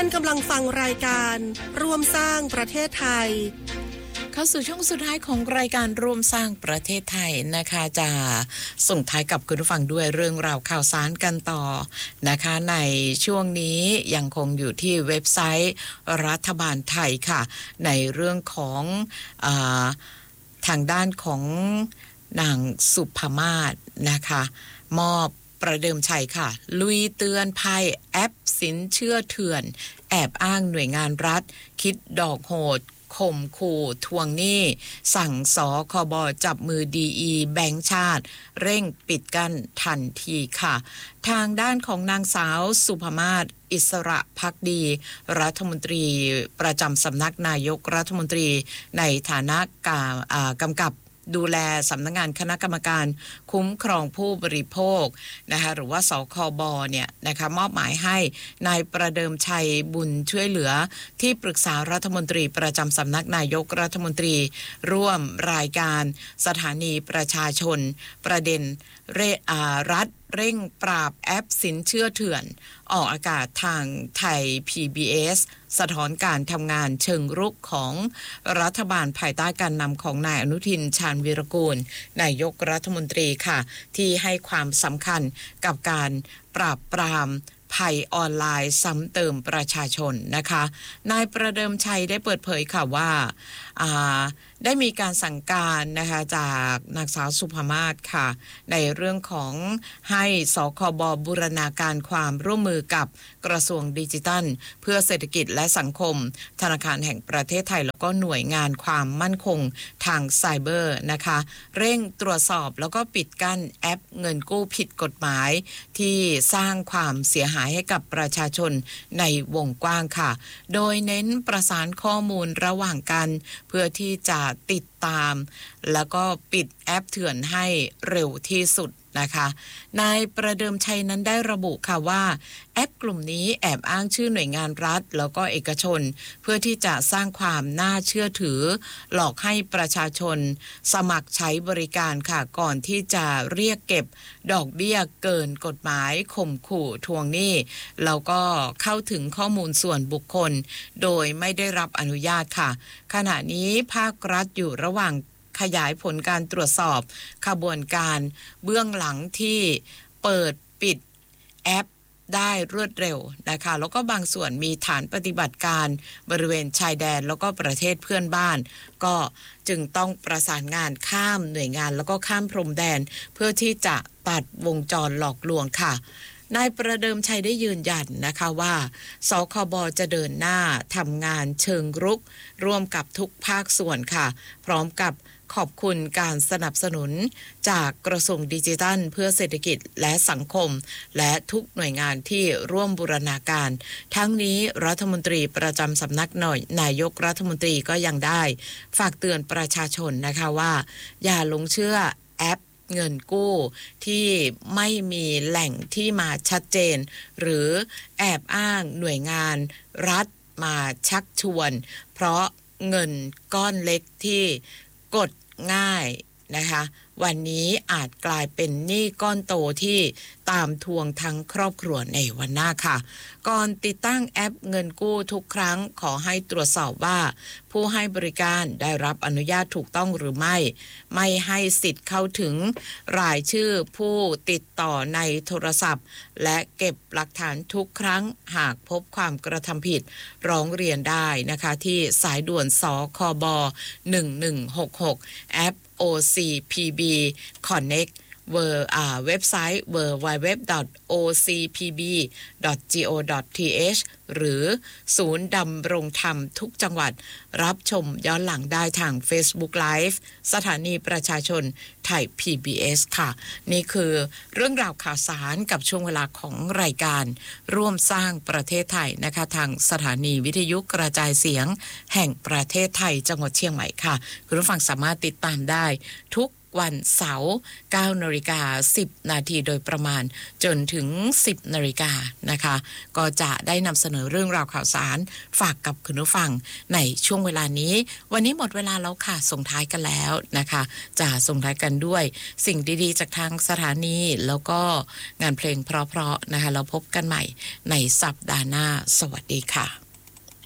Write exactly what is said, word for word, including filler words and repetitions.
านกำลังฟังรายการร่วมสร้างประเทศไทยเข้าสู่ช่วงสุดท้ายของรายการร่วมสร้างประเทศไทยนะคะจะส่งท้ายกับคุณผู้ฟังด้วยเรื่องราวข่าวสารกันต่อนะคะในช่วงนี้ยังคงอยู่ที่เว็บไซต์รัฐบาลไทยค่ะในเรื่องของอ่าทางด้านของนางสุภมาศนะคะมอบประเดิมชัยค่ะลุยเตือนภัยแอปสินเชื่อเถื่อนแอบอ้างหน่วยงานรัฐคิดดอกโหดข่มขู่ทวงหนี้สั่งสคบจับมือดีอีแบงก์ชาติเร่งปิดกั้นทันทีค่ะทางด้านของนางสาวสุภมาศอิสระภักดีรัฐมนตรีประจำสำนักนายกรัฐมนตรีในฐานะกำกับดูแลสำนักงานคณะกรรมการคุ้มครองผู้บริโภคนะคะหรือว่าสคบเนี่ยนะคะมอบหมายให้นายประเดิมชัยบุญช่วยเหลือที่ปรึกษารัฐมนตรีประจำสำนักนายกรัฐมนตรีร่วมรายการสถานีประชาชนประเด็นเรรัฐเร่งปราบแอปสินเชื่อเถื่อนออกอากาศทางไทย พี บี เอส สะท้อนการทำงานเชิงรุกของรัฐบาลภายใต้การนำของนายอนุทินชาญวีรกูลนายกรัฐมนตรีค่ะที่ให้ความสำคัญกับการปราบปรามภัยออนไลน์ซ้ำเติมประชาชนนะคะนายประเดิมชัยได้เปิดเผยค่ะว่าได้มีการสั่งการนะคะจากนางสาวสุภมาศค่ะในเรื่องของให้สคบบูรณาการความร่วมมือกับกระทรวงดิจิทัลเพื่อเศรษฐกิจและสังคมธนาคารแห่งประเทศไทยแล้วก็หน่วยงานความมั่นคงทางไซเบอร์นะคะเร่งตรวจสอบแล้วก็ปิดกั้นแอปเงินกู้ผิดกฎหมายที่สร้างความเสียหายให้กับประชาชนในวงกว้างค่ะโดยเน้นประสานข้อมูลระหว่างกันเพื่อที่จะติดตามแล้วก็ปิดแอปเถื่อนให้เร็วที่สุดนะคะนายประเดิมชัยนั้นได้ระบุค่ะว่าแอปกลุ่มนี้แอบอ้างชื่อหน่วยงานรัฐแล้วก็เอกชนเพื่อที่จะสร้างความน่าเชื่อถือหลอกให้ประชาชนสมัครใช้บริการค่ะก่อนที่จะเรียกเก็บดอกเบี้ยเกินกฎหมายข่มขู่ทวงหนี้แล้วก็เข้าถึงข้อมูลส่วนบุคคลโดยไม่ได้รับอนุญาตค่ะขณะนี้ภาครัฐอยู่ระหว่างขยายผลการตรวจสอบขบวนการเบื้องหลังที่เปิดปิดแอปได้รวดเร็วนะคะแล้วก็บางส่วนมีฐานปฏิบัติการบริเวณชายแดนแล้วก็ประเทศเพื่อนบ้านก็จึงต้องประสานงานข้ามหน่วยงานแล้วก็ข้ามพรมแดนเพื่อที่จะตัดวงจรหลอกลวงค่ะนายประเดิมชัยได้ยืนยันนะคะว่าสคบจะเดินหน้าทำงานเชิงรุกร่วมกับทุกภาคส่วนค่ะพร้อมกับขอบคุณการสนับสนุนจากกระทรวงดิจิทัลเพื่อเศรษฐกิจและสังคมและทุกหน่วยงานที่ร่วมบูรณาการทั้งนี้รัฐมนตรีประจำสำนักหน่อยนายกรัฐมนตรีก็ยังได้ฝากเตือนประชาชนนะคะว่าอย่าหลงเชื่อแอปเงินกู้ที่ไม่มีแหล่งที่มาชัดเจนหรือแอบอ้างหน่วยงานรัฐมาชักชวนเพราะเงินก้อนเล็กที่กดง่ายนะคะวันนี้อาจกลายเป็นหนี้ก้อนโตที่ตามทวงทั้งครอบครัวในวันหน้าค่ะก่อนติดตั้งแอปเงินกู้ทุกครั้งขอให้ตรวจสอบว่าผู้ให้บริการได้รับอนุญาตถูกต้องหรือไม่ไม่ให้สิทธิ์เข้าถึงรายชื่อผู้ติดต่อในโทรศัพท์และเก็บหลักฐานทุกครั้งหากพบความกระทำผิดร้องเรียนได้นะคะที่สายด่วนสคบหนึ่งหนึ่งหกหกแอป โอ ซี พี บี Connect เวอร์อ่าเว็บไซต์ ดับเบิลยู ดับเบิลยู ดับเบิลยู ดอท โอ ซี พี บี ดอท จี โอ ดอท ที เอช หรือศูนย์ดำรงธรรมทุกจังหวัดรับชมย้อนหลังได้ทาง Facebook Live สถานีประชาชนไทย พี บี เอส ค่ะนี่คือเรื่องราวข่าวสารกับช่วงเวลาของรายการร่วมสร้างประเทศไทยนะคะทางสถานีวิทยุกระจายเสียงแห่งประเทศไทยจังหวัดเชียงใหม่ค่ะคุณผู้ฟังสามารถติดตามได้ทุกวันเสาร์เก้านาฬิกาสิบนาทีโดยประมาณจนถึงสิบนาฬิกานะคะก็จะได้นำเสนอเรื่องราวข่าวสารฝากกับคุณผู้ฟังในช่วงเวลานี้วันนี้หมดเวลาแล้วค่ะส่งท้ายกันแล้วนะคะจะส่งท้ายกันด้วยสิ่งดีๆจากทางสถานีแล้วก็งานเพลงเพราะๆนะคะเราพบกันใหม่ในสัปดาห์หน้าสวัสดีค่ะ